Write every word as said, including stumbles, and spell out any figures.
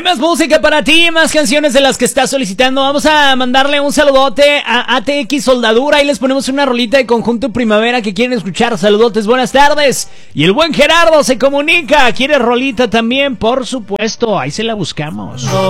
Hay más música para ti, más canciones de las que estás solicitando. Vamos a mandarle un saludote a A T X Soldadura. Ahí les ponemos una rolita de Conjunto Primavera que quieren escuchar. Saludotes, buenas tardes. Y el buen Gerardo se comunica. Quiere rolita también, por supuesto. Ahí se la buscamos.